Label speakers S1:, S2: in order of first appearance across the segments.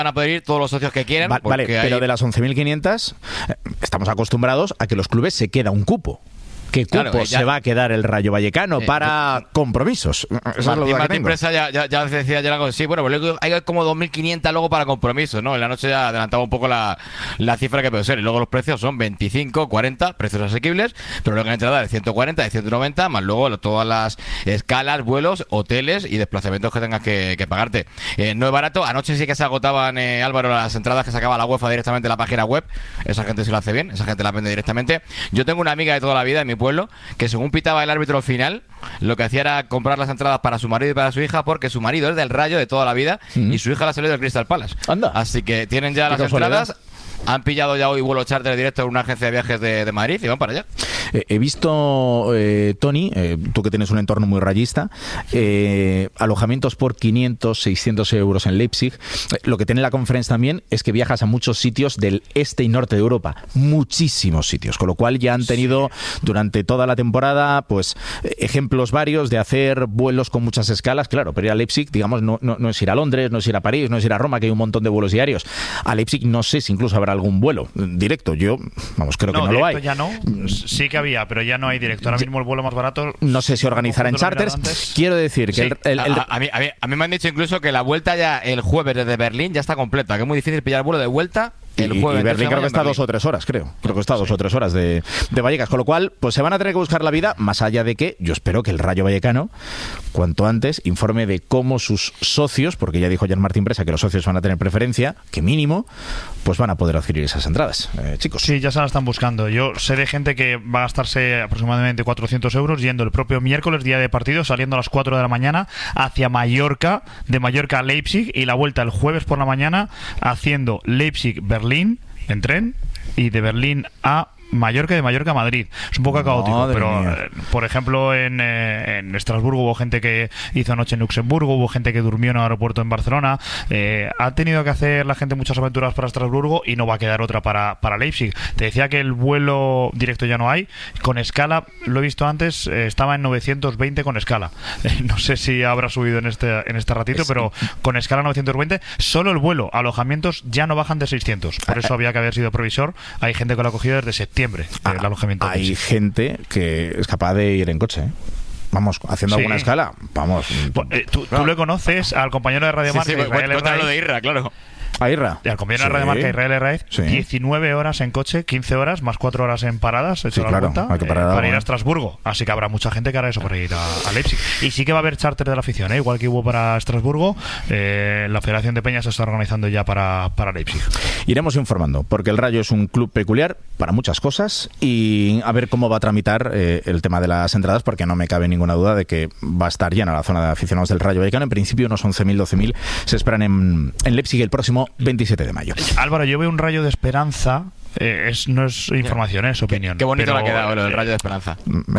S1: van a poder ir todos los socios que quieran.
S2: Vale, pero de las 11.500 estamos acostumbrados a que los clubes se queda un cupo. ¿Qué cupo se va a quedar el Rayo Vallecano para compromisos? Eso es lo que
S1: Martín Presa ya decía ayer algo así. Bueno, pues hay como 2.500 luego para compromisos, ¿no? En la noche ya adelantaba un poco la cifra que puede ser. Y luego los precios son 25, 40, precios asequibles, pero luego en la entrada de 140, de 190, más luego todas las escalas, vuelos, hoteles y desplazamientos que tengas que pagarte. No es barato. Anoche sí que se agotaban, Álvaro, las entradas que sacaba la UEFA directamente en la página web. Esa gente sí lo hace bien, esa gente la vende directamente. Yo tengo una amiga de toda la vida en mi pueblo que según pitaba el árbitro final, lo que hacía era comprar las entradas para su marido y para su hija, porque su marido es del Rayo de toda la vida y su hija la salió del Crystal Palace.
S2: Anda.
S1: Así que tienen ya las entradas. Han pillado ya hoy vuelo charter directo en una agencia de viajes de Madrid y van para allá.
S2: He visto, Tony, tú que tienes un entorno muy rayista, alojamientos por 500, 600 euros en Leipzig. Lo que tiene la conferencia también es que viajas a muchos sitios del este y norte de Europa, muchísimos sitios, con lo cual ya han tenido durante toda la temporada pues ejemplos varios de hacer vuelos con muchas escalas. Claro, pero ir a Leipzig, digamos, no es ir a Londres, no es ir a París, no es ir a Roma, que hay un montón de vuelos diarios. A Leipzig no sé si incluso habrá algún vuelo directo. Yo, creo que no lo hay.
S3: Ya no. Sí que había, pero ya no hay directo. Ahora mismo el vuelo más barato...
S2: No sé si organizarán charters. Quiero decir que...
S1: A mí me han dicho incluso que la vuelta ya el jueves desde Berlín ya está completa, que es muy difícil pillar el vuelo de vuelta. Y
S2: Berlín creo que está 2 o 3 horas, creo que está 2 o 3 horas de Vallecas, con lo cual pues se van a tener que buscar la vida, más allá de que yo espero que el Rayo Vallecano cuanto antes informe de cómo sus socios, porque ya dijo Martín Presa que los socios van a tener preferencia, que mínimo pues van a poder adquirir esas entradas, chicos.
S3: Sí, ya se las están buscando. Yo sé de gente que va a gastarse aproximadamente 400 euros yendo el propio miércoles, día de partido, saliendo a las 4 de la mañana hacia Mallorca, de Mallorca a Leipzig, y la vuelta el jueves por la mañana haciendo Leipzig-Berlín en tren y de Berlín a Mallorca y de Mallorca a Madrid. Es un poco caótico, pero por ejemplo en Estrasburgo hubo gente que hizo noche en Luxemburgo, hubo gente que durmió en el aeropuerto en Barcelona. Ha tenido que hacer la gente muchas aventuras para Estrasburgo y no va a quedar otra para Leipzig. Te decía que el vuelo directo ya no hay. Con escala, lo he visto antes, estaba en 920 con escala. No sé si habrá subido en este ratito, pero con escala 920. Solo el vuelo, alojamientos ya no bajan de 600. Por eso había que haber sido previsor. Hay gente que lo ha cogido desde septiembre. El alojamiento.
S2: Hay gente que es capaz de ir en coche, Vamos, haciendo alguna escala, vamos.
S3: ¿Tú le conoces al compañero de Radio Marca?
S1: Sí, lo de Irra, claro.
S2: A Irra.
S3: Y al compañero de Radio Marca, Israel Herraiz, 19 horas en coche, 15 horas, más 4 horas en paradas, cuenta, para ir a Estrasburgo. Así que habrá mucha gente que hará eso para ir a Leipzig. Y sí que va a haber charter de la afición, igual que hubo para Estrasburgo. La Federación de Peñas se está organizando ya para Leipzig.
S2: Iremos informando, porque el Rayo es un club peculiar para muchas cosas, y a ver cómo va a tramitar el tema de las entradas, porque no me cabe ninguna duda de que va a estar llena la zona de aficionados del Rayo Vallecano. En principio unos 11.000, 12.000 se esperan en Leipzig el próximo 27 de mayo.
S3: Álvaro, yo veo un rayo de esperanza. No es información, es opinión.
S1: Qué bonito le ha quedado lo del Rayo de Esperanza.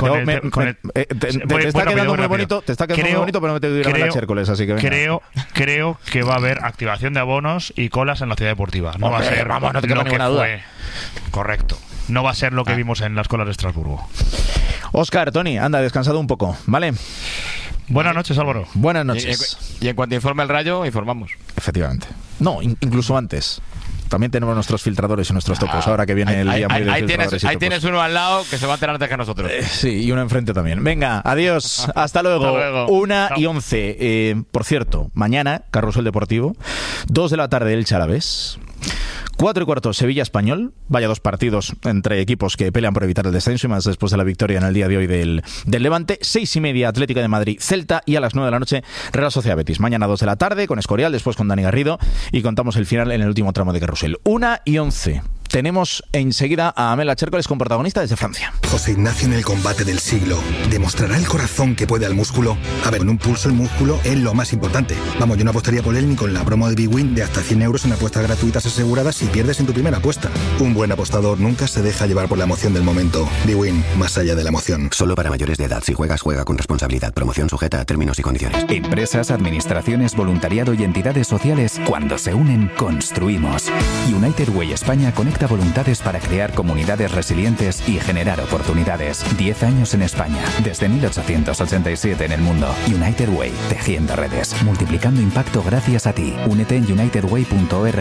S2: Te está quedando muy bonito, pero me tengo que ir a ver a Chércoles, así que venga.
S3: Creo que va a haber activación de abonos y colas en la ciudad deportiva. No va a ser
S2: no tengo ninguna duda.
S3: Correcto. No va a ser lo que vimos en las colas de Estrasburgo.
S2: Óscar, Tony, anda, descansado un poco, ¿vale?
S3: Buenas noches, Álvaro.
S2: Buenas noches.
S1: Y en cuanto informe el Rayo, informamos.
S2: Efectivamente. No, incluso antes. También tenemos nuestros filtradores y nuestros topos, ahora que viene el día muy de filtradores.
S1: Ahí tienes uno al lado que se va a enterar antes que nosotros.
S2: Sí, y uno enfrente también. Venga, adiós. Hasta luego. 1:11. Por cierto, mañana, Carrusel Deportivo. 2 de la tarde, Elche Alavés. 4:15, Sevilla Español. Vaya 2 partidos entre equipos que pelean por evitar el descenso, y más después de la victoria en el día de hoy del Levante. 6:30, Atlético de Madrid Celta, y a las 9 de la noche Real Sociedad Betis. Mañana 2 de la tarde con Escorial, después con Dani Garrido, y contamos el final en el último tramo de Carrusel. 1:11. Tenemos enseguida a Amela Chércoles con protagonista desde Francia.
S4: José Ignacio en el combate del siglo. ¿Demostrará el corazón que puede al músculo? A ver, en un pulso el músculo es lo más importante. Vamos, yo no apostaría por él ni con la promo de BWin de hasta 100 euros en apuestas gratuitas aseguradas si pierdes en tu primera apuesta. Un buen apostador nunca se deja llevar por la emoción del momento. BWin, más allá de la emoción.
S5: Solo para mayores de edad. Si juegas, juega con responsabilidad. Promoción sujeta a términos y condiciones.
S6: Empresas, administraciones, voluntariado y entidades sociales, cuando se unen, construimos. United Way España conecta conecta voluntades para crear comunidades resilientes y generar oportunidades. 10 años en España, desde 1887 en el mundo. United Way, tejiendo redes, multiplicando impacto gracias a ti. Únete en unitedway.org